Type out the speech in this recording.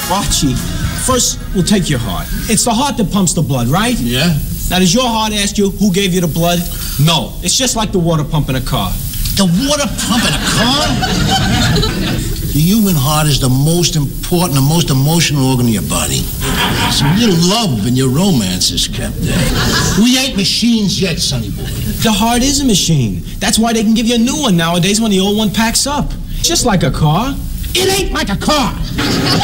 Archie, first we'll take your heart. It's the heart that pumps the blood, right? Yeah. Now, does your heart ask you who gave you the blood? No. It's just like the water pump in a car. The water pump in a car? The human heart is the most important, the most emotional organ of your body. It's your love and your romance is kept there. We ain't machines yet, sonny boy. The heart is a machine. That's why they can give you a new one nowadays when the old one packs up. Just like a car. It ain't like a car.